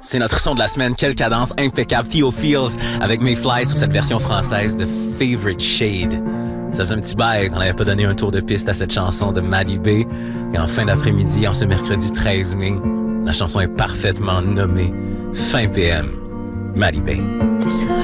C'est notre son de la semaine. Quelle cadence impeccable. Theo Fields avec Mayfly sur cette version française de Favorite Shade. Ça faisait un petit bail qu'on n'avait pas donné un tour de piste à cette chanson de Maddie B. Et en fin d'après-midi, en ce mercredi 13 mai, la chanson est parfaitement nommée Fin PM, Maddie B. Le soleil